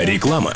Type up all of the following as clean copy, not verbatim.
Реклама.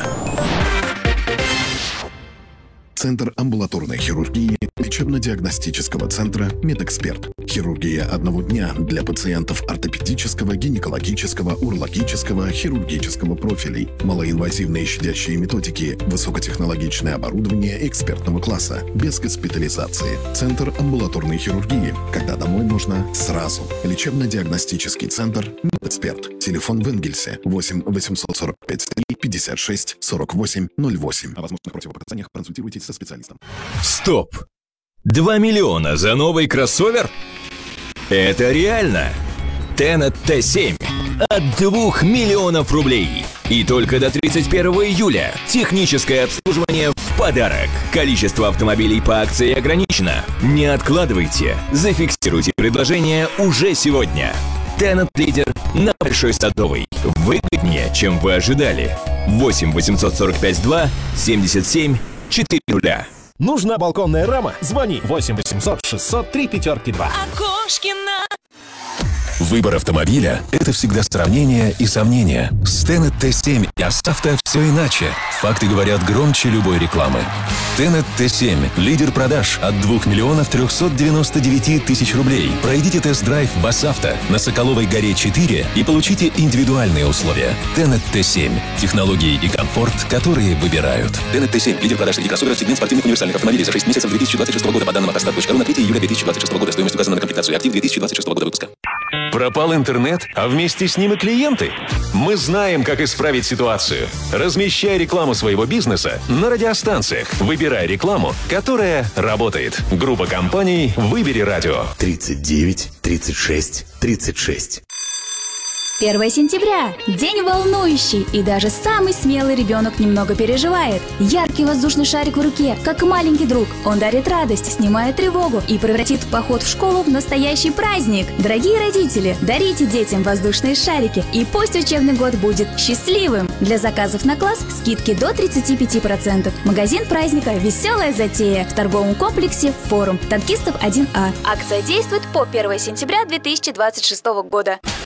Центр амбулаторной хирургии лечебно-диагностического центра «Медэксперт». Хирургия одного дня для пациентов ортопедического, гинекологического, урологического, хирургического профилей. Малоинвазивные щадящие методики, высокотехнологичное оборудование экспертного класса, без госпитализации. Центр амбулаторной хирургии. Когда домой можно сразу. Лечебно-диагностический центр «Медэксперт». Телефон в Энгельсе 8 845 56 48 08. О возможных противопоказаниях консультируйтесь со специалистом. Стоп! 2 миллиона за новый кроссовер? Это реально! Tenet T7 от 2 миллионов рублей. И только до 31 июля. Техническое обслуживание в подарок. Количество автомобилей по акции ограничено. Не откладывайте. Зафиксируйте предложение уже сегодня. Tenet лидер на Большой Садовой. Выгоднее, чем вы ожидали. 8 845 2 77 400. Нужна балконная рама? Звони 8 800 603 502. Окошкина. Выбор автомобиля – это всегда сравнение и сомнения. С Tenet T7 и Асавто все иначе. Факты говорят громче любой рекламы. Tenet T7 – лидер продаж от 2 миллионов 399 тысяч рублей. Пройдите тест-драйв в Асавто на Соколовой горе 4 и получите индивидуальные условия. Tenet T7 – технологии и комфорт, которые выбирают. Tenet T7 – лидер продаж среди кроссоверов, сегмент спортивных универсальных автомобилей за 6 месяцев 2026 года по данным автостат.ру на 3 июля 2026 года. Стоимость указана на комплектацию. Актив 2026 года выпуска. Пропал интернет, а вместе с ним и клиенты? Мы знаем, как исправить ситуацию. Размещай рекламу своего бизнеса на радиостанциях. Выбирай рекламу, которая работает. Группа компаний «Выбери радио». 39 36 36. 1 сентября. День волнующий, и даже самый смелый ребенок немного переживает. Яркий воздушный шарик в руке, как маленький друг. Он дарит радость, снимает тревогу и превратит поход в школу в настоящий праздник. Дорогие родители, дарите детям воздушные шарики, и пусть учебный год будет счастливым. Для заказов на класс скидки до 35%. Магазин праздника «Веселая затея» в торговом комплексе «Форум». Танкистов 1А. Акция действует по 1 сентября 2026 года.